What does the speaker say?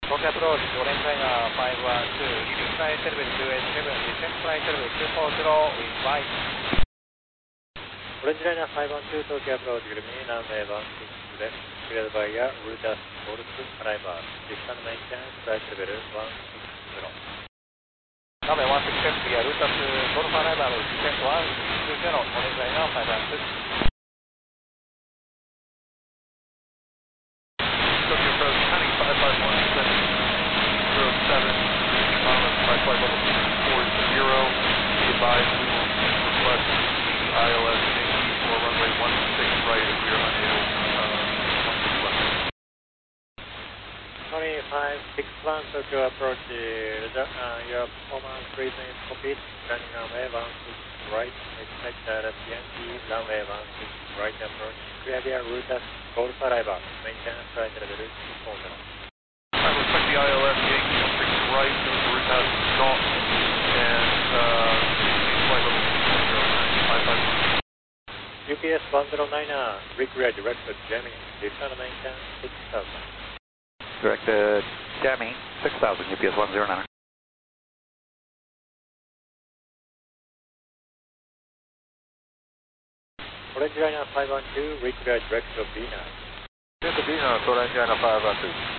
Talk approach, orange liner 512, flight level 287, descent flight level 240, wind right. Orange liner 512, Tokyo approach, Green, runway 16 left, cleared by Rutas Golf arrival, distant maintenance, flight level 160. Runway 16 left, via Rutas Golf arrival, descent 120, orange liner 512. Tokyo approach, heading 551, descent 07, by flight level 240, be advised we will request ILS Yankee for runway 16 right if we are unable 16 left. 2561 Tokyo approach, your performance briefing is complete, running runway 16 right, expect ILS Yankee, runway 16 right approach, clear via Rutas Golf arrival, maintenance flight level 240. I will expect the ILS Yankee 16 right, goes to Rutas Golf, and flight level 209, 551. UPS 109er, recreate direct to Gemini, distant maintenance 6000. Direct to Gemini, 6000, UPS 109er. Orange liner 512, recreate direct to Venus. Delta Venus, orange liner 512.